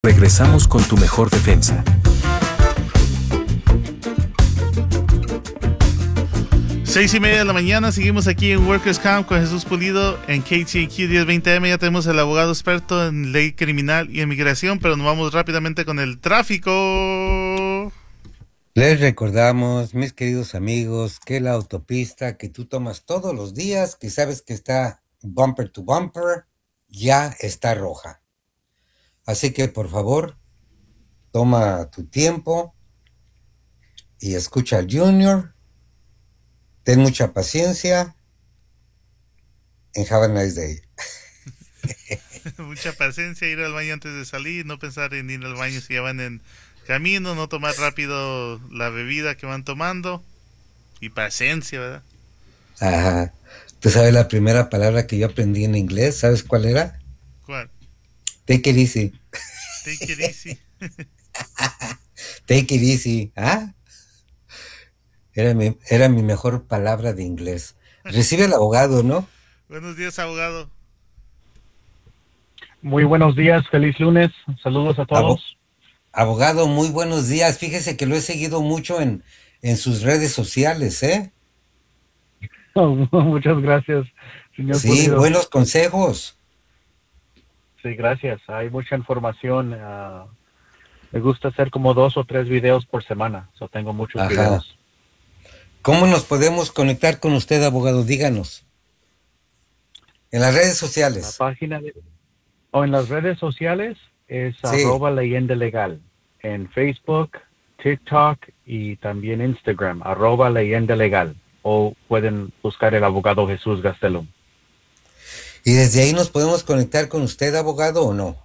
Regresamos con tu mejor defensa. 6:30 de la mañana, seguimos aquí en Workers Camp con Jesús Pulido en KTAQ 1020M. Ya tenemos al abogado experto en ley criminal y inmigración, pero nos vamos rápidamente con el tráfico. Les recordamos, mis queridos amigos, que la autopista que tú tomas todos los días, que sabes que está bumper to bumper, ya está roja. Así que por favor, toma tu tiempo y escucha al Junior. Ten mucha paciencia. And have a nice day. Mucha paciencia, ir al baño antes de salir, no pensar en ir al baño si ya van en camino, no tomar rápido la bebida que van tomando. Y paciencia, ¿verdad? Ajá. ¿Tú sabes la primera palabra que yo aprendí en inglés? ¿Sabes cuál era? ¿Cuál? Take it easy. Take it easy. Take it easy. ¿Ah? Era mi mejor palabra de inglés. Recibe al abogado, ¿no? Buenos días, abogado. Muy buenos días, feliz lunes, saludos a todos. Abogado, muy buenos días. Fíjese que lo he seguido mucho en sus redes sociales, ¿eh? Oh, muchas gracias, señor Sí, Pulido. buenos consejos. Sí, gracias. Hay mucha información. Me gusta hacer como 2 o 3 videos por semana. Tengo muchos videos. ¿Cómo nos podemos conectar con usted, abogado? Díganos. En las redes sociales. La página en las redes sociales es Sí. @leyenda legal. En Facebook, TikTok y también Instagram, @leyenda legal. O pueden buscar el abogado Jesús Gastelum. ¿Y desde ahí nos podemos conectar con usted, abogado, o no?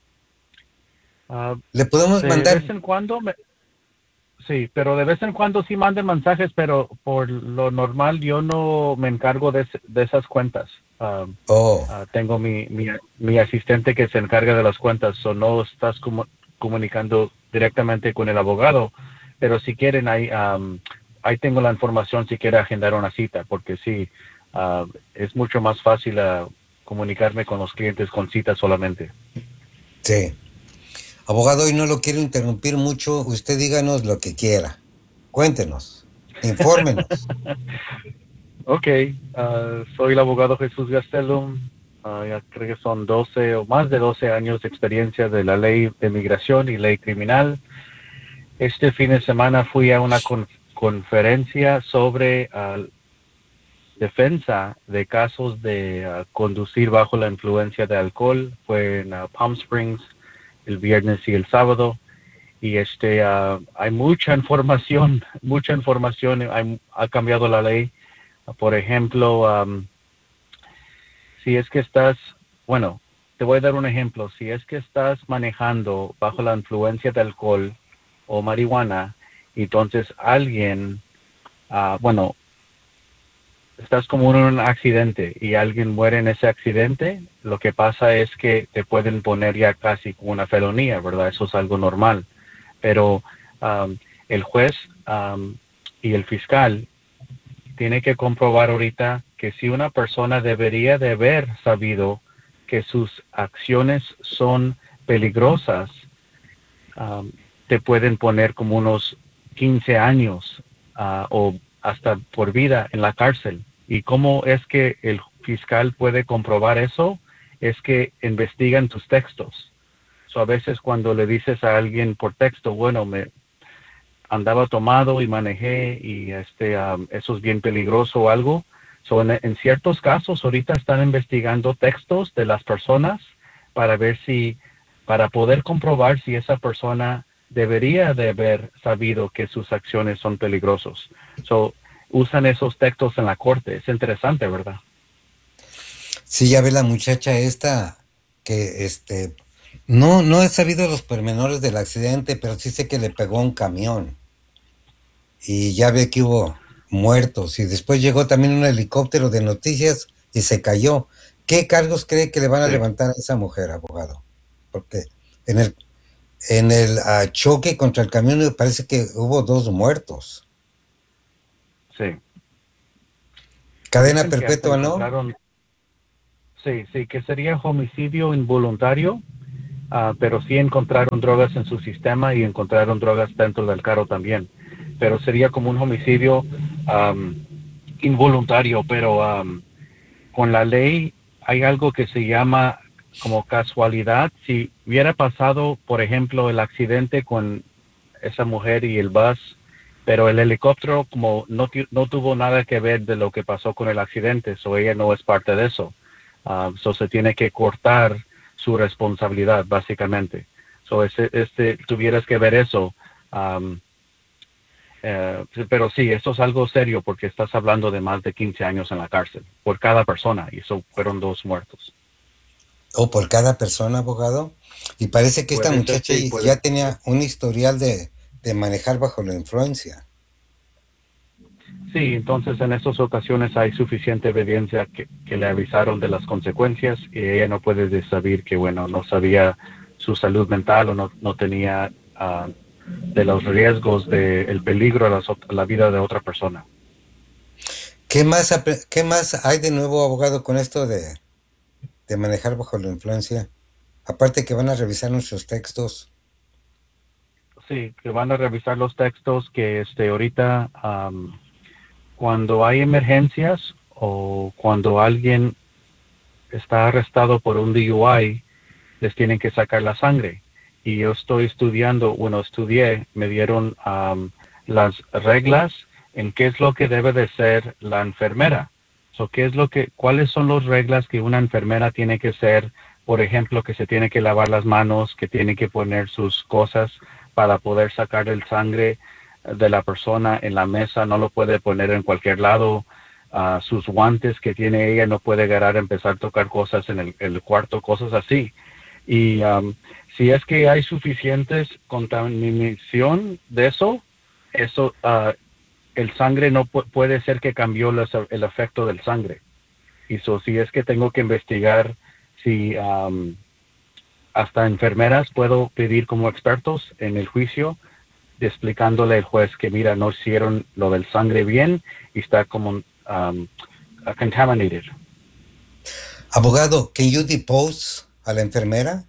¿Le podemos mandar? De vez en cuando, sí, pero de vez en cuando sí manden mensajes, pero por lo normal yo no me encargo de esas cuentas. Tengo mi asistente que se encarga de las cuentas, o no estás comunicando directamente con el abogado, pero si quieren, ahí tengo la información si quiere agendar una cita, porque sí, es mucho más fácil comunicarme con los clientes con citas solamente. Sí. Abogado, hoy no lo quiero interrumpir mucho. Usted díganos lo que quiera. Cuéntenos. Infórmenos. Ok, soy el abogado Jesús Gastelum. Ya creo que son 12 o más de 12 años de experiencia de la ley de migración y ley criminal. Este fin de semana fui a una conferencia sobre defensa de casos de conducir bajo la influencia de alcohol. Fue en Palm Springs el viernes y el sábado. Y hay mucha información, ha cambiado la ley. Por ejemplo, si es que te voy a dar un ejemplo. Si es que estás manejando bajo la influencia de alcohol o marihuana, entonces alguien, estás como en un accidente y alguien muere en ese accidente, lo que pasa es que te pueden poner ya casi como una felonía, ¿verdad? Eso es algo normal. Pero el juez y el fiscal tiene que comprobar ahorita que si una persona debería de haber sabido que sus acciones son peligrosas, te pueden poner como unos 15 años o hasta por vida en la cárcel. ¿Y cómo es que el fiscal puede comprobar eso? Es que investigan tus textos. A veces cuando le dices a alguien por texto, me andaba tomado y manejé y eso es bien peligroso o algo. En ciertos casos ahorita están investigando textos de las personas para para poder comprobar si esa persona debería de haber sabido que sus acciones son peligrosos. Usan esos textos en la corte. Es interesante, ¿verdad? Sí, ya ve la muchacha esta que no he sabido los pormenores del accidente, pero sí sé que le pegó a un camión. Y ya ve que hubo muertos. Y después llegó también un helicóptero de noticias y se cayó. ¿Qué cargos cree que le van a levantar a esa mujer, abogado? Porque en el choque contra el camión me parece que hubo 2 muertos. Sí. Cadena Dicen perpetua, ¿no? Sí, que sería homicidio involuntario pero sí encontraron drogas en su sistema y encontraron drogas dentro del carro también. Pero sería como un homicidio involuntario, pero con la ley hay algo que se llama como casualidad. Si hubiera pasado, por ejemplo, el accidente con esa mujer y el bus, pero el helicóptero como no tuvo nada que ver de lo que pasó con el accidente, so ella no es parte de eso. So se tiene que cortar su responsabilidad, básicamente. So tuvieras que ver eso. Pero sí, esto es algo serio porque estás hablando de más de 15 años en la cárcel por cada persona y eso fueron 2 muertos. ¿O por cada persona, abogado? Y parece que esta Puede ser, muchacha sí, ya tenía un historial de manejar bajo la influencia. Sí, entonces en estas ocasiones hay suficiente evidencia que le avisaron de las consecuencias y ella no puede saber que, bueno, no sabía su salud mental o no tenía de los riesgos del peligro a la vida de otra persona. ¿Qué más hay de nuevo, abogado, con esto de manejar bajo la influencia? Aparte que van a revisar nuestros textos. Sí, que van a revisar los textos que ahorita cuando hay emergencias o cuando alguien está arrestado por un DUI, les tienen que sacar la sangre. Y yo estoy estudié, me dieron las reglas en qué es lo que debe de ser la enfermera. ¿Cuáles son las reglas que una enfermera tiene que ser? Por ejemplo, que se tiene que lavar las manos, que tiene que poner sus cosas para poder sacar el sangre de la persona en la mesa, no lo puede poner en cualquier lado. Sus guantes que tiene ella no puede agarrar, empezar a tocar cosas en el cuarto, cosas así. Y si es que hay suficientes contaminación de eso, el sangre no puede ser que cambió el efecto del sangre. Y si es que tengo que investigar si hasta enfermeras puedo pedir como expertos en el juicio, explicándole al juez que mira, no hicieron lo del sangre bien y está como contaminated. Abogado, can you depose a la enfermera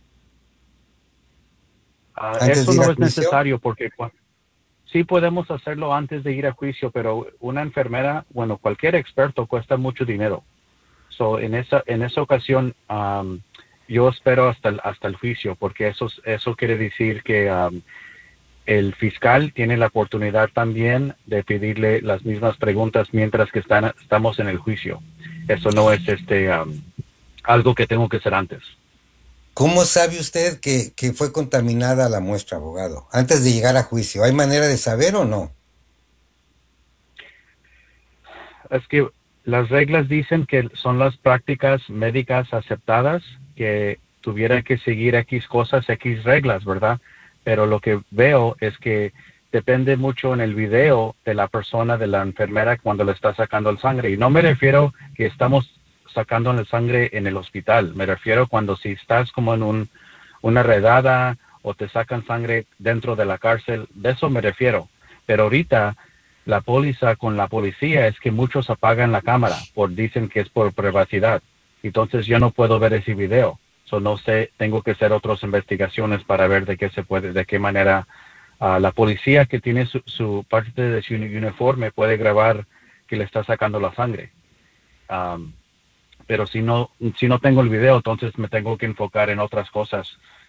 antes Eso de ir no a es juicio? necesario porque sí podemos hacerlo antes de ir a juicio, pero una enfermera, bueno, cualquier experto cuesta mucho dinero. So, en esa ocasión, yo espero hasta el juicio, porque eso quiere decir que el fiscal tiene la oportunidad también de pedirle las mismas preguntas mientras que estamos en el juicio. Eso no es algo que tengo que hacer antes. ¿Cómo sabe usted que fue contaminada la muestra, abogado? Antes de llegar a juicio, ¿hay manera de saber o no? Es que las reglas dicen que son las prácticas médicas aceptadas, que tuviera que seguir X cosas, X reglas, ¿verdad? Pero lo que veo es que depende mucho en el video de la persona, de la enfermera, cuando le está sacando el sangre. Y no me refiero que estamos sacando la sangre en el hospital, me refiero cuando si estás como en una redada o te sacan sangre dentro de la cárcel, de eso me refiero. Pero ahorita la póliza con la policía es que muchos apagan la cámara, dicen que es por privacidad. Entonces yo no puedo ver ese video. No sé, tengo que hacer otras investigaciones para ver de qué manera la policía que tiene su parte de su uniforme puede grabar que le está sacando la sangre. Pero si no tengo el video, entonces me tengo que enfocar en otras cosas,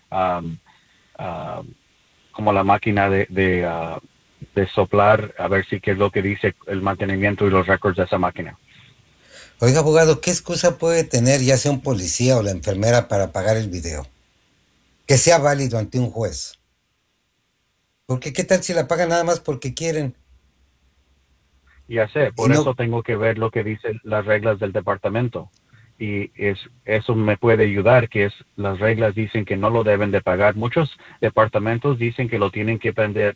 como la máquina de soplar, a ver si qué es lo que dice el mantenimiento y los récords de esa máquina. Oiga, abogado, ¿qué excusa puede tener ya sea un policía o la enfermera para pagar el video? Que sea válido ante un juez. Porque ¿qué tal si la pagan nada más porque quieren? Ya sé, Y por no, eso tengo que ver lo que dicen las reglas del departamento. Y eso me puede ayudar, que las reglas dicen que no lo deben de pagar. Muchos departamentos dicen que lo tienen que prender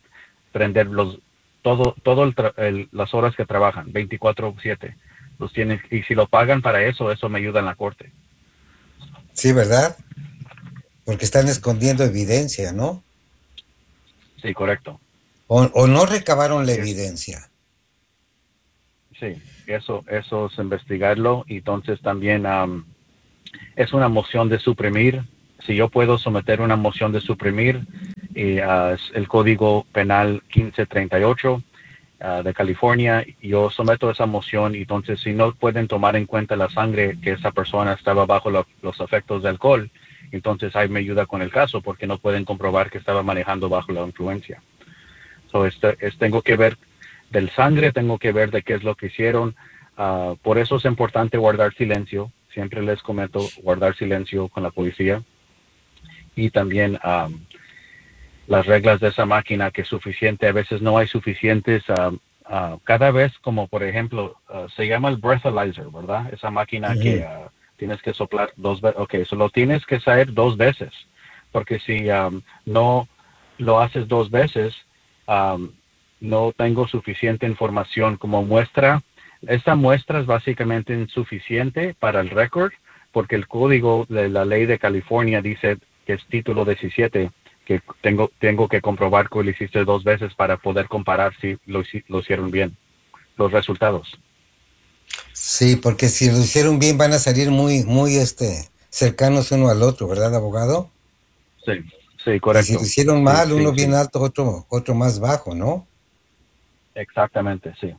las horas que trabajan, 24/7. Los tienen, y si lo pagan para eso me ayuda en la corte. sí, ¿verdad? Porque están escondiendo evidencia, ¿no? Sí, correcto. O no recabaron la Sí, evidencia. sí, eso es investigarlo. Y entonces también es una moción de suprimir si yo puedo someter una moción de suprimir, el Código Penal 1538 de California, yo someto esa moción, y entonces si no pueden tomar en cuenta la sangre que esa persona estaba bajo los efectos de alcohol, entonces ahí me ayuda con el caso, porque no pueden comprobar que estaba manejando bajo la influencia. So, tengo que ver del sangre, tengo que ver de qué es lo que hicieron. Por eso es importante guardar silencio. Siempre les comento guardar silencio con la policía. Y también las reglas de esa máquina, que es suficiente. A veces no hay suficientes. Cada vez, como por ejemplo, se llama el breathalyzer, ¿verdad? Esa máquina que tienes que soplar 2 veces. Ok, eso lo tienes que hacer 2 veces. Porque si no lo haces 2 veces, no tengo suficiente información como muestra. Esta muestra es básicamente insuficiente para el récord, porque el código de la ley de California dice que es título 17, que tengo que comprobar que lo hiciste 2 veces para poder comparar si lo hicieron bien, los resultados. Sí, porque si lo hicieron bien van a salir muy, muy cercanos uno al otro, ¿verdad, abogado? Sí, correcto. Y si lo hicieron mal, sí, uno bien alto, otro más bajo, ¿no? Exactamente, sí.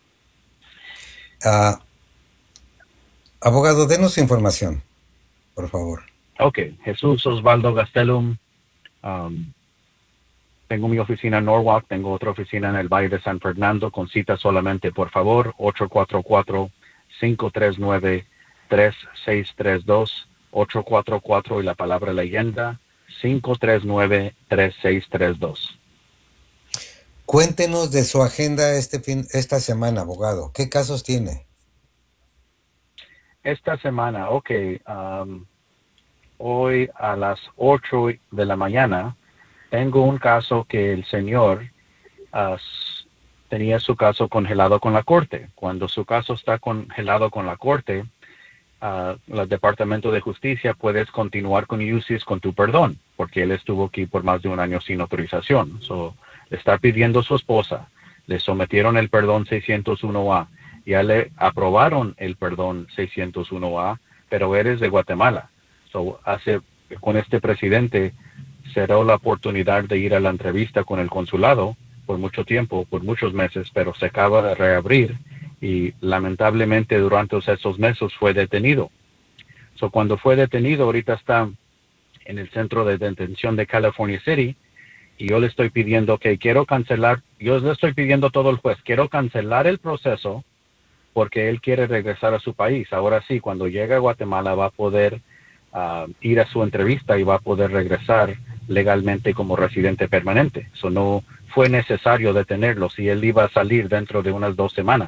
Abogado, denos su información, por favor. Ok, Jesús Osvaldo Gastelum. Tengo mi oficina en Norwalk, tengo otra oficina en el Valle de San Fernando, con cita solamente, por favor, 844-539-3632, 844 y la palabra leyenda, 539-3632. Cuéntenos de su agenda esta semana, abogado. ¿Qué casos tiene? Esta semana, ok, hoy a las 8 de la mañana, tengo un caso que el señor tenía su caso congelado con la corte. Cuando su caso está congelado con la corte, el Departamento de Justicia puedes continuar con UCIS con tu perdón, porque él estuvo aquí por más de 1 año sin autorización. Le está pidiendo a su esposa, le sometieron el perdón 601A, ya le aprobaron el perdón 601A, pero eres de Guatemala. Con este presidente será la oportunidad de ir a la entrevista con el consulado por mucho tiempo, por muchos meses, pero se acaba de reabrir y lamentablemente durante esos meses fue detenido. Cuando fue detenido, ahorita está en el centro de detención de California City, y yo le estoy pidiendo que quiero cancelar, yo le estoy pidiendo a todo el juez, quiero cancelar el proceso porque él quiere regresar a su país. Ahora sí, cuando llegue a Guatemala va a poder ir a su entrevista y va a poder regresar legalmente como residente permanente. Eso no fue necesario detenerlo si él iba a salir dentro de unas 2 semanas.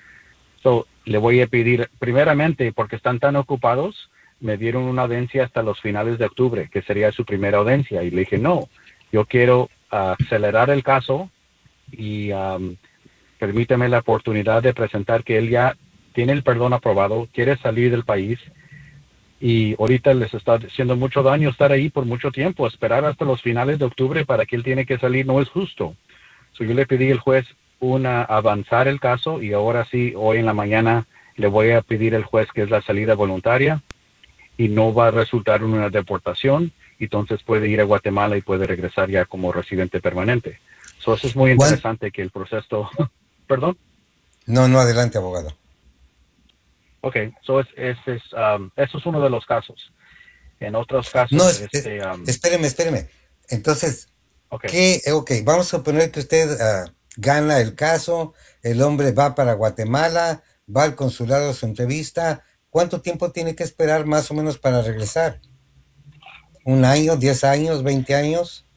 Le voy a pedir, primeramente, porque están tan ocupados, me dieron una audiencia hasta los finales de octubre, que sería su primera audiencia, y le dije, no, yo quiero acelerar el caso y permíteme la oportunidad de presentar que él ya tiene el perdón aprobado, quiere salir del país, y ahorita les está haciendo mucho daño estar ahí por mucho tiempo. Esperar hasta los finales de octubre para que él tiene que salir no es justo. Yo le pedí al juez avanzar el caso, y ahora sí, hoy en la mañana le voy a pedir al juez que es la salida voluntaria y no va a resultar en una deportación, entonces puede ir a Guatemala y puede regresar ya como residente permanente. Eso es muy interesante que el proceso... ¿Perdón? No, adelante, abogado. Ok, eso es uno de los casos. En otros casos... No, espéreme. Entonces, okay. Vamos a suponer que usted gana el caso, el hombre va para Guatemala, va al consulado a su entrevista. ¿Cuánto tiempo tiene que esperar más o menos para regresar? ¿1 año, 10 años, 20 años?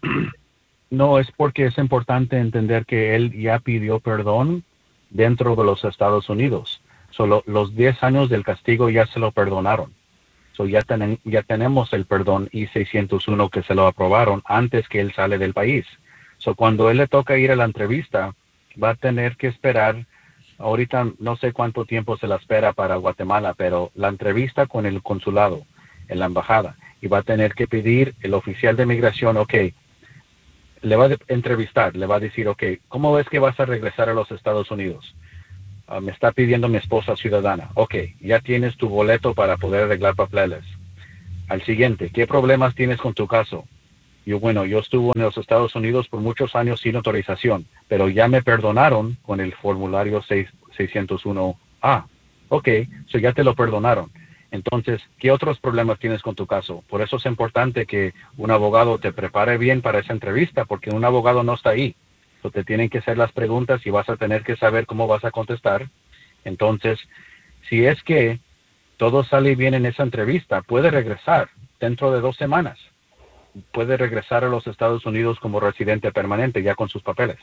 No, es porque es importante entender que él ya pidió perdón dentro de los Estados Unidos. Los 10 años del castigo ya se lo perdonaron. Ya tenemos el perdón I-601 que se lo aprobaron antes que él sale del país. Cuando él le toca ir a la entrevista, va a tener que esperar, ahorita no sé cuánto tiempo se la espera para Guatemala, pero la entrevista con el consulado, en la embajada, y va a tener que pedir el oficial de migración, le va a entrevistar, le va a decir, ¿cómo ves que vas a regresar a los Estados Unidos? Me está pidiendo mi esposa ciudadana. Ya tienes tu boleto para poder arreglar papeles. al siguiente, ¿qué problemas tienes con tu caso? Yo estuve en los Estados Unidos por muchos años sin autorización, pero ya me perdonaron con el formulario 601A. Ok, so ya te lo perdonaron. Entonces, ¿qué otros problemas tienes con tu caso? Por eso es importante que un abogado te prepare bien para esa entrevista, porque un abogado no está ahí. So, te tienen que hacer las preguntas y vas a tener que saber cómo vas a contestar. Entonces, si es que todo sale bien en esa entrevista, puede regresar dentro de 2 semanas. Puede regresar a los Estados Unidos como residente permanente, ya con sus papeles.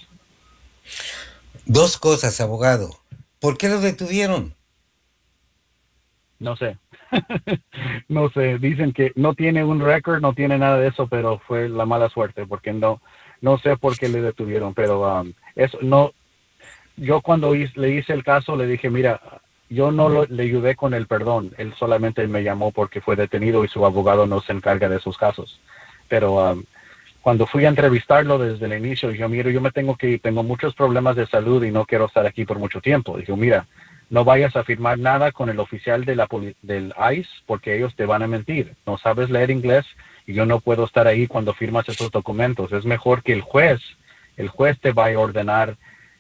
2 cosas, abogado. ¿Por qué lo detuvieron? No sé. No sé. Dicen que no tiene un récord, no tiene nada de eso, pero fue la mala suerte, porque no sé por qué le detuvieron, pero eso no. Yo cuando le hice el caso, le dije, mira, yo no le ayudé con el perdón. Él solamente me llamó porque fue detenido y su abogado no se encarga de esos casos. Pero cuando fui a entrevistarlo desde el inicio, yo me tengo que ir, tengo muchos problemas de salud y no quiero estar aquí por mucho tiempo. Dijo, mira, no vayas a firmar nada con el oficial del ICE porque ellos te van a mentir. No sabes leer inglés y yo no puedo estar ahí cuando firmas esos documentos. Es mejor que el juez te va a ordenar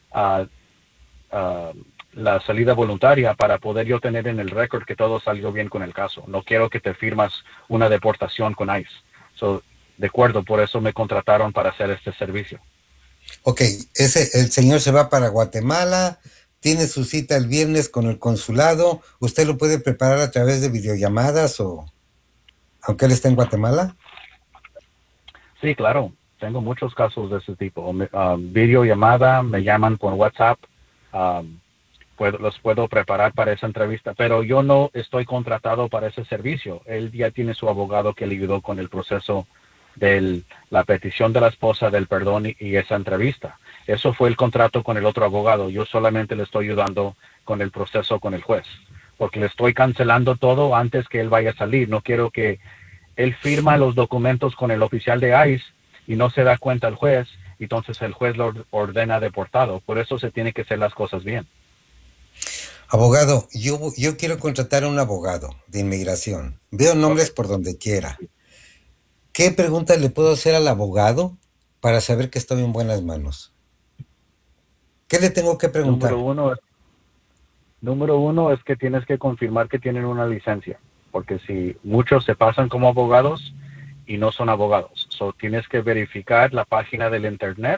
la salida voluntaria para poder yo tener en el récord que todo salió bien con el caso. No quiero que te firmas una deportación con ICE. De acuerdo, por eso me contrataron para hacer este servicio. Ok, el señor se va para Guatemala, tiene su cita el viernes con el consulado. ¿Usted lo puede preparar a través de videollamadas o aunque él esté en Guatemala? Sí, claro. Tengo muchos casos de ese tipo. Videollamada, me llaman por WhatsApp. Los puedo preparar para esa entrevista, pero yo no estoy contratado para ese servicio. Él ya tiene su abogado que le ayudó con el proceso de la petición de la esposa del perdón y esa entrevista. Eso fue el contrato con el otro abogado. Yo solamente le estoy ayudando con el proceso con el juez, porque le estoy cancelando todo antes que él vaya a salir. No quiero que él firma los documentos con el oficial de ICE y no se da cuenta el juez, entonces el juez lo ordena deportado. Por eso se tiene que hacer las cosas bien. Abogado, yo quiero contratar a un abogado de inmigración. Veo nombres por donde quiera. ¿Qué preguntas le puedo hacer al abogado para saber que estoy en buenas manos? ¿Qué le tengo que preguntar? Número uno es que tienes que confirmar que tienen una licencia, porque si muchos se pasan como abogados y no son abogados. Tienes que verificar la página del internet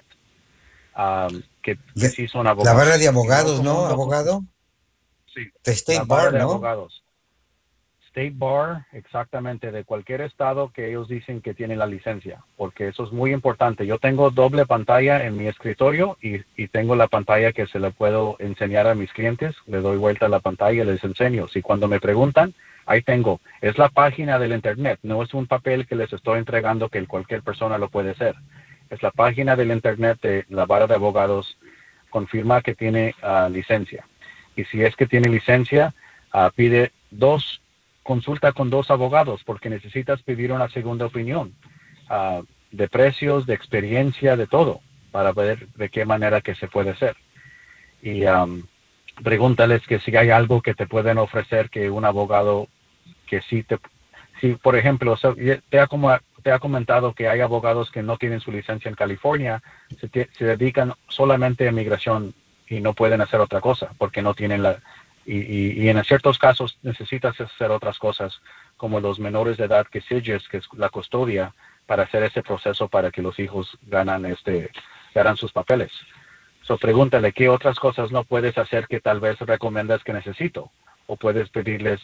que sí son abogados. La barra de abogados, ¿no, abogado? Sí. De State La barra Bar, de ¿no? abogados. State Bar, exactamente, de cualquier estado que ellos dicen que tienen la licencia, porque eso es muy importante. Yo tengo doble pantalla en mi escritorio y tengo la pantalla que se le puedo enseñar a mis clientes. Le doy vuelta a la pantalla y les enseño. Si cuando me preguntan, ahí tengo. Es la página del internet, no es un papel que les estoy entregando que cualquier persona lo puede hacer. Es la página del internet de la barra de abogados, confirma que tiene licencia. Y si es que tiene licencia, pide consulta con 2 abogados porque necesitas pedir una segunda opinión de precios, de experiencia, de todo, para ver de qué manera que se puede hacer. Y pregúntales que si hay algo que te pueden ofrecer que un abogado que si por ejemplo, te ha comentado que hay abogados que no tienen su licencia en California, se dedican solamente a migración y no pueden hacer otra cosa porque no tienen y en ciertos casos necesitas hacer otras cosas como los menores de edad que sigues, que es la custodia, para hacer ese proceso para que los hijos ganan sus papeles. Pregúntale qué otras cosas no puedes hacer que tal vez recomiendas que necesito, o puedes pedirles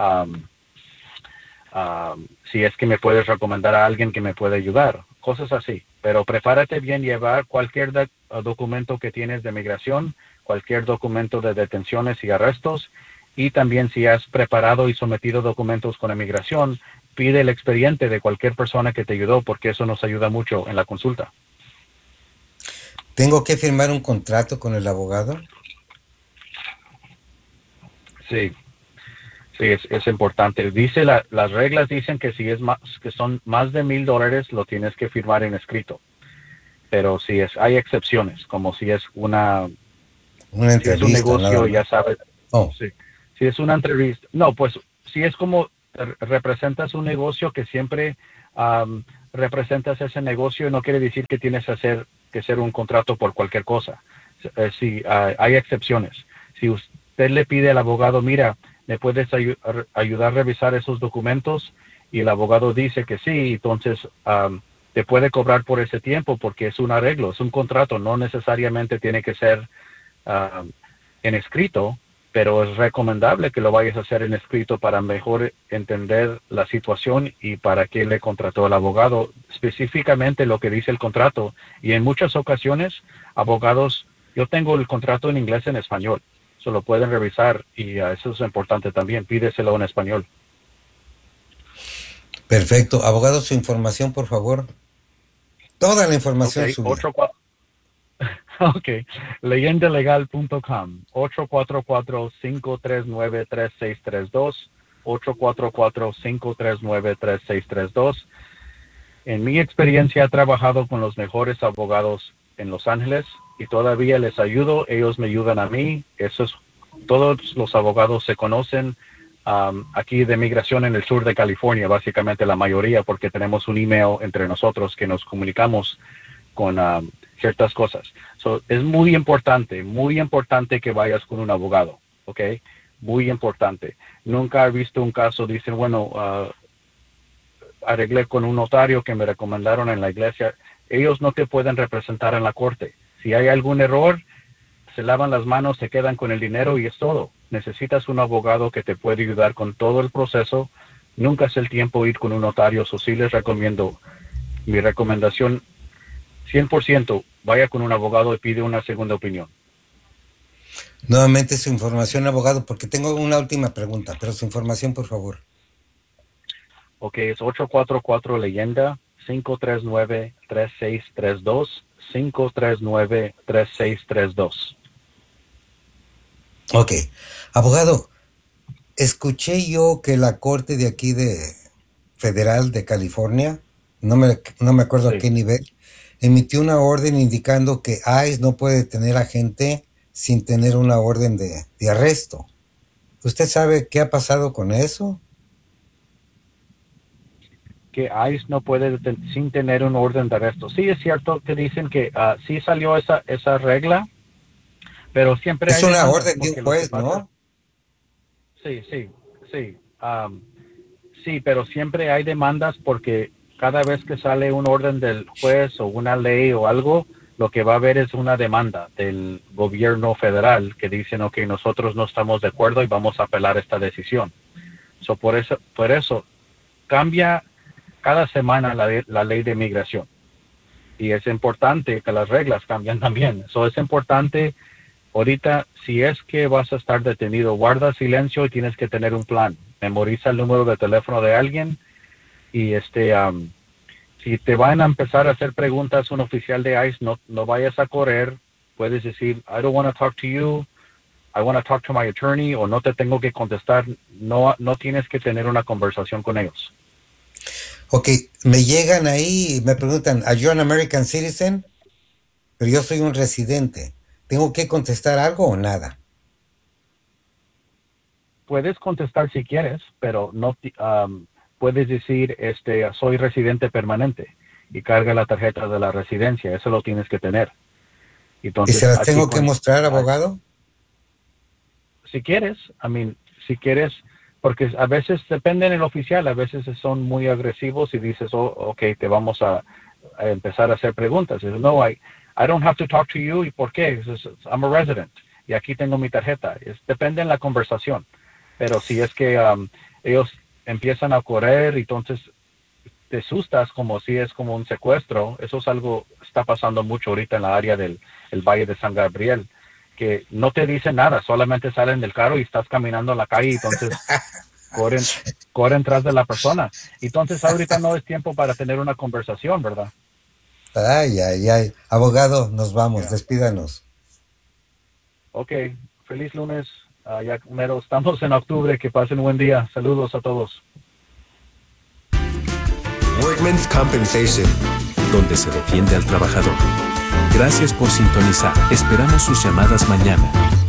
si es que me puedes recomendar a alguien que me pueda ayudar, cosas así. Pero prepárate bien, llevar cualquier documento que tienes de migración, cualquier documento de detenciones y arrestos, y también si has preparado y sometido documentos con inmigración, pide el expediente de cualquier persona que te ayudó, porque eso nos ayuda mucho en la consulta. ¿Tengo que firmar un contrato con el abogado? Sí, es importante. Dice las reglas dicen que si que son más de $1,000, lo tienes que firmar en escrito. Pero hay excepciones, como si es una entrevista, si es un negocio, ya sabes. Oh. Sí. Si es una entrevista, no, pues si es como representas un negocio que siempre representas ese negocio, no quiere decir que tienes que hacer un contrato por cualquier cosa. Sí, hay excepciones. Si usted le pide al abogado, mira, ¿me puedes ayudar a revisar esos documentos? Y el abogado dice que sí, entonces te puede cobrar por ese tiempo porque es un arreglo, es un contrato, no necesariamente tiene que ser en escrito, pero es recomendable que lo vayas a hacer en escrito para mejor entender la situación y para qué le contrató el abogado, específicamente lo que dice el contrato. Y en muchas ocasiones, abogados, yo tengo el contrato en inglés y en español, se lo pueden revisar y eso es importante también, pídeselo en español. Perfecto. Abogado, su información, por favor. Toda la información suya. Ok, leyendalegal.com, 844-539-3632, 844-539-3632. En mi experiencia he trabajado con los mejores abogados en Los Ángeles y todavía les ayudo, ellos me ayudan a mí. Todos los abogados se conocen aquí de migración en el sur de California, básicamente la mayoría, porque tenemos un email entre nosotros que nos comunicamos con ciertas cosas. Es muy importante que vayas con un abogado, ¿ok? Muy importante. Nunca he visto un caso, dicen, bueno, arreglé con un notario que me recomendaron en la iglesia. Ellos no te pueden representar en la corte. Si hay algún error, se lavan las manos, se quedan con el dinero y es todo. Necesitas un abogado que te puede ayudar con todo el proceso. Nunca es el tiempo ir con un notario. Sí les recomiendo, mi recomendación 100%, vaya con un abogado y pide una segunda opinión. Nuevamente su información, abogado, porque tengo una última pregunta, pero su información, por favor. Ok, es 844-LEYENDA, 539-3632, 539-3632. Ok. Abogado, escuché yo que la corte de aquí de Federal de California, no me acuerdo a qué nivel, emitió una orden indicando que ICE no puede detener a gente sin tener una orden de arresto. ¿Usted sabe qué ha pasado con eso? Que ICE no puede sin tener un orden de arresto. Sí, es cierto que dicen que sí salió esa regla, pero siempre es hay una orden de un juez, ¿no? Sí. Sí, pero siempre hay demandas porque cada vez que sale un orden del juez o una ley o algo, lo que va a haber es una demanda del gobierno federal que dicen, ok, nosotros no estamos de acuerdo y vamos a apelar esta decisión. Por eso cambia cada semana la ley de migración. Y es importante que las reglas cambian también. Es importante, ahorita, si es que vas a estar detenido, guarda silencio y tienes que tener un plan. Memoriza el número de teléfono de alguien y si te van a empezar a hacer preguntas un oficial de ICE, no vayas a correr. Puedes decir, I don't want to talk to you, I want to talk to my attorney, o no te tengo que contestar. No tienes que tener una conversación con ellos. Ok, me llegan ahí y me preguntan, ¿are you an American citizen? Pero yo soy un residente. ¿Tengo que contestar algo o nada? Puedes contestar si quieres, pero no puedes decir, soy residente permanente y carga la tarjeta de la residencia. Eso lo tienes que tener. Entonces, ¿y se las tengo que mostrar, abogado? Si quieres, si quieres, porque a veces depende del oficial, a veces son muy agresivos y dices, ok, te vamos a empezar a hacer preguntas. Dices, no, I don't have to talk to you. ¿Y por qué? Dices, I'm a resident y aquí tengo mi tarjeta. Depende en la conversación. Pero si es que ellos empiezan a correr, entonces te asustas como si es como un secuestro. Eso es algo está pasando mucho ahorita en la área del Valle de San Gabriel, que no te dicen nada, solamente salen del carro y estás caminando en la calle, entonces corren tras de la persona. Entonces ahorita no es tiempo para tener una conversación, ¿verdad? Ay. Abogado, nos vamos, despídanos. Ok, feliz lunes. Ya mero estamos en octubre, que pasen un buen día. Saludos a todos. Workmen's Compensation, donde se defiende al trabajador. Gracias por sintonizar. Esperamos sus llamadas mañana.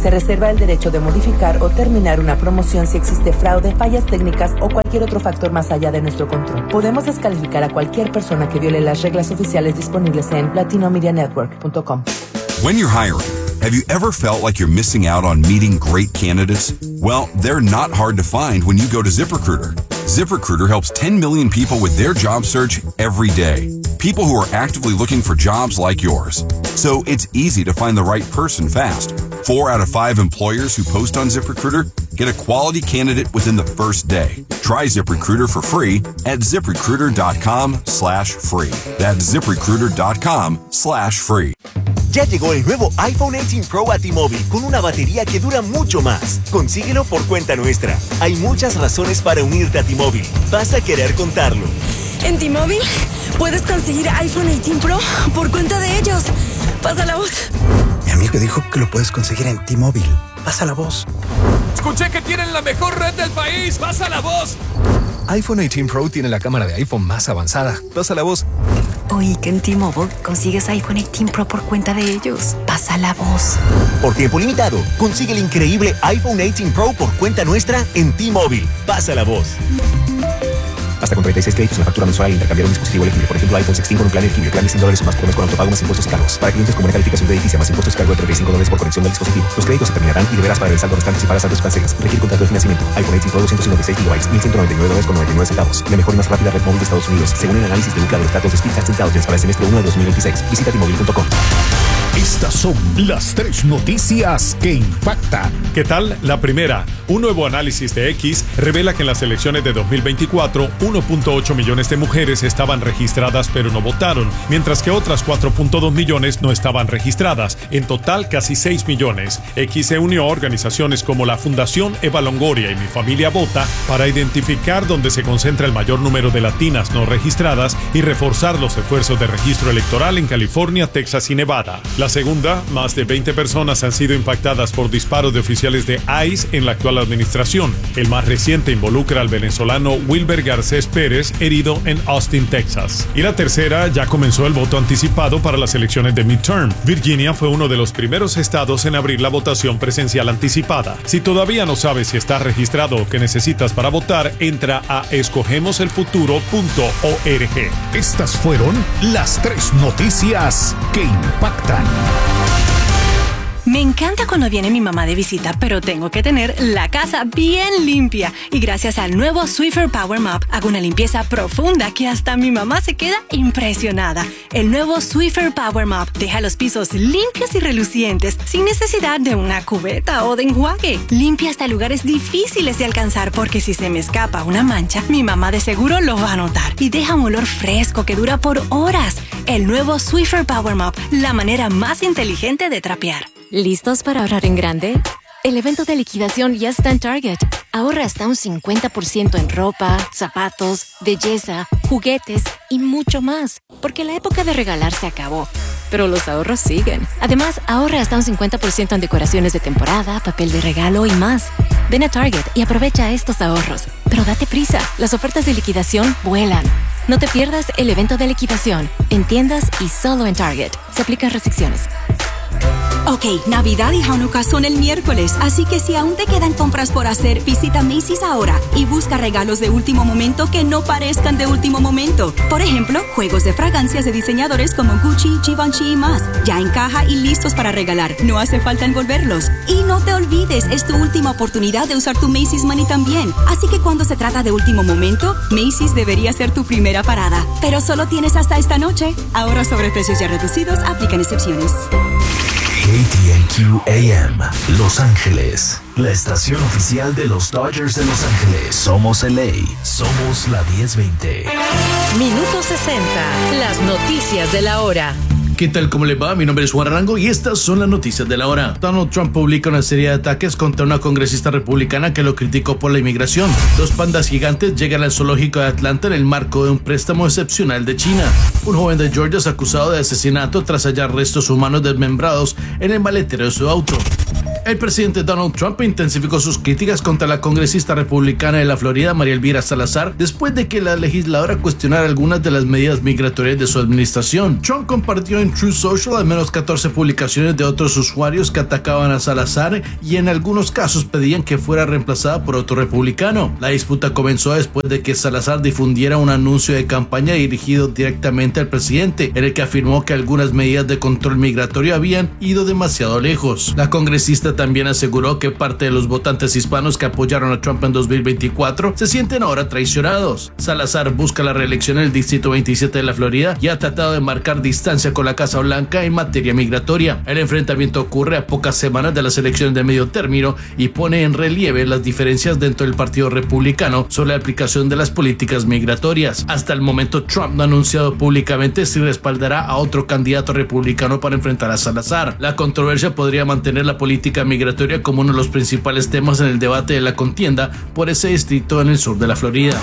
Se reserva el derecho de modificar o terminar una promoción si existe fraude, fallas técnicas o cualquier otro factor más allá de nuestro control. Podemos descalificar a cualquier persona que viole las reglas oficiales disponibles en latinomedianetwork.com. When you're hiring, have you ever felt like you're missing out on meeting great candidates? Well, they're not hard to find when you go to ZipRecruiter. ZipRecruiter helps 10 million people with their job search every day. People who are actively looking for jobs like yours. So it's easy to find the right person fast. 4 out of 5 employers who post on ZipRecruiter get a quality candidate within the first day. Try ZipRecruiter for free at ZipRecruiter.com/free. That's ZipRecruiter.com/free. Ya llegó el nuevo iPhone 18 Pro a T-Mobile con una batería que dura mucho más. Consíguelo por cuenta nuestra. Hay muchas razones para unirte a T-Mobile. Vas a querer contarlo. En T-Mobile puedes conseguir iPhone 18 Pro por cuenta de ellos. Pasa la voz. Mi amigo dijo que lo puedes conseguir en T-Mobile. Pasa la voz. Escuché que tienen la mejor red del país. Pasa la voz. iPhone 18 Pro tiene la cámara de iPhone más avanzada. Pasa la voz. Oí que en T-Mobile consigues iPhone 18 Pro por cuenta de ellos. Pasa la voz. Por tiempo limitado, consigue el increíble iPhone 18 Pro por cuenta nuestra en T-Mobile. Pasa la voz. Hasta con 36 créditos en la factura mensual al intercambiar un dispositivo elegible. Por ejemplo, iPhone 16 con un plan elegible. Plan de $100 o más por mes con autopago más impuestos y cargos. Para clientes con una calificación crediticia más impuestos y cargo de $35 por conexión del dispositivo. Los créditos se terminarán y deberás pagar el saldo restante si pagas saldos cancelas. Requiere contrato de financiamiento. iPhone 18 Pro 256 GB, $1.199.99. La mejor y más rápida red móvil de Estados Unidos, según el análisis de UCLA de los datos de Speedtest Intelligence para el semestre 1 de 2026. Visita T-Mobile.com. Estas son las 3 noticias que impactan. ¿Qué tal? La primera, un nuevo análisis de X revela que en las elecciones de 2024, 1.8 millones de mujeres estaban registradas pero no votaron, mientras que otras 4.2 millones no estaban registradas. En total, casi 6 millones. X se unió a organizaciones como la Fundación Eva Longoria y Mi Familia Vota para identificar dónde se concentra el mayor número de latinas no registradas y reforzar los esfuerzos de registro electoral en California, Texas y Nevada. La segunda, más de 20 personas han sido impactadas por disparos de oficiales de ICE en la actual administración. El más reciente involucra al venezolano Wilber Garcés Pérez, herido en Austin, Texas. Y la tercera, ya comenzó el voto anticipado para las elecciones de midterm. Virginia fue uno de los primeros estados en abrir la votación presencial anticipada. Si todavía no sabes si estás registrado o qué necesitas para votar, entra a escogemoselfuturo.org. Estas fueron las 3 noticias que impactan. Me encanta cuando viene mi mamá de visita, pero tengo que tener la casa bien limpia. Y gracias al nuevo Swiffer Power Mop, hago una limpieza profunda que hasta mi mamá se queda impresionada. El nuevo Swiffer Power Mop deja los pisos limpios y relucientes, sin necesidad de una cubeta o de enjuague. Limpia hasta lugares difíciles de alcanzar, porque si se me escapa una mancha, mi mamá de seguro lo va a notar. Y deja un olor fresco que dura por horas. El nuevo Swiffer Power Mop, la manera más inteligente de trapear. ¿Listos para ahorrar en grande? El evento de liquidación ya está en Target. Ahorra hasta un 50% en ropa, zapatos, belleza, juguetes y mucho más. Porque la época de regalar se acabó. Pero los ahorros siguen. Además, ahorra hasta un 50% en decoraciones de temporada, papel de regalo y más. Ven a Target y aprovecha estos ahorros. Pero date prisa, las ofertas de liquidación vuelan. No te pierdas el evento de liquidación. En tiendas y solo en Target. Se aplican restricciones. Ok, Navidad y Hanukkah son el miércoles, así que si aún te quedan compras por hacer, visita Macy's ahora y busca regalos de último momento que no parezcan de último momento. Por ejemplo, juegos de fragancias de diseñadores como Gucci, Givenchy y más. Ya en caja y listos para regalar. No hace falta envolverlos. Y no te olvides, es tu última oportunidad de usar tu Macy's Money también. Así que cuando se trata de último momento, Macy's debería ser tu primera parada. Pero solo tienes hasta esta noche. Ahora sobre precios ya reducidos, aplican excepciones. KTNQ AM, Los Ángeles, la estación oficial de los Dodgers de Los Ángeles. Somos LA, somos la 1020. Minuto 60, las noticias de la hora. ¿Qué tal? ¿Cómo le va? Mi nombre es Juan Arango y estas son las noticias de la hora. Donald Trump publica una serie de ataques contra una congresista republicana que lo criticó por la inmigración. 2 pandas gigantes llegan al zoológico de Atlanta en el marco de un préstamo excepcional de China. Un joven de Georgia es acusado de asesinato tras hallar restos humanos desmembrados en el maletero de su auto. El presidente Donald Trump intensificó sus críticas contra la congresista republicana de la Florida, María Elvira Salazar, después de que la legisladora cuestionara algunas de las medidas migratorias de su administración. Trump compartió en Truth Social al menos 14 publicaciones de otros usuarios que atacaban a Salazar y en algunos casos pedían que fuera reemplazada por otro republicano. La disputa comenzó después de que Salazar difundiera un anuncio de campaña dirigido directamente al presidente, en el que afirmó que algunas medidas de control migratorio habían ido demasiado lejos. La congresista también aseguró que parte de los votantes hispanos que apoyaron a Trump en 2024 se sienten ahora traicionados. Salazar busca la reelección en el Distrito 27 de la Florida y ha tratado de marcar distancia con la Casa Blanca en materia migratoria. El enfrentamiento ocurre a pocas semanas de las elecciones de medio término y pone en relieve las diferencias dentro del Partido Republicano sobre la aplicación de las políticas migratorias. Hasta el momento, Trump no ha anunciado públicamente si respaldará a otro candidato republicano para enfrentar a Salazar. La controversia podría mantener la política migratoria como uno de los principales temas en el debate de la contienda por ese distrito en el sur de la Florida.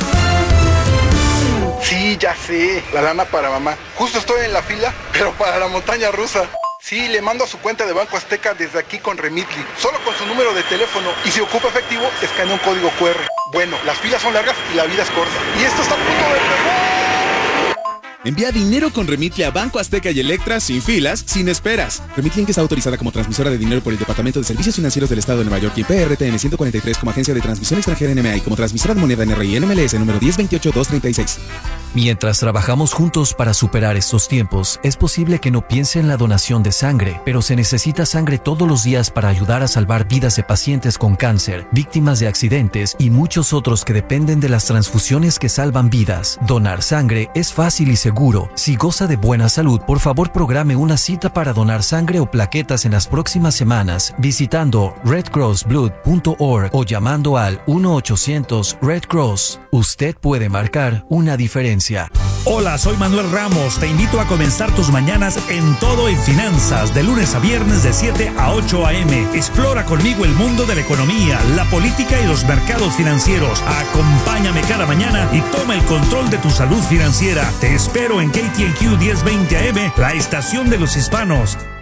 Sí, ya sé, la lana para mamá. Justo estoy en la fila, pero para la montaña rusa. Sí, le mando a su cuenta de Banco Azteca desde aquí con Remitly, solo con su número de teléfono, y si ocupa efectivo, escanea un código QR. Bueno, las filas son largas y la vida es corta. Y esto está a punto de pegar. Envía dinero con Remitly a Banco Azteca y Electra sin filas, sin esperas. Remitly, que está autorizada como transmisora de dinero por el Departamento de Servicios Financieros del Estado de Nueva York y PRTN 143 como agencia de transmisión extranjera NMA y como transmisora de moneda NRI NMLS número 1028236. Mientras trabajamos juntos para superar estos tiempos, es posible que no piense en la donación de sangre, pero se necesita sangre todos los días para ayudar a salvar vidas de pacientes con cáncer, víctimas de accidentes y muchos otros que dependen de las transfusiones que salvan vidas. Donar sangre es fácil y seguro. Si goza de buena salud, por favor programe una cita para donar sangre o plaquetas en las próximas semanas visitando redcrossblood.org o llamando al 1-800-RED-CROSS. Usted puede marcar una diferencia. Hola, soy Manuel Ramos. Te invito a comenzar tus mañanas en Todo en Finanzas, de lunes a viernes de 7 a 8 a.m. Explora conmigo el mundo de la economía, la política y los mercados financieros. Acompáñame cada mañana y toma el control de tu salud financiera. Te espero en KTNQ 1020 AM, la estación de los hispanos.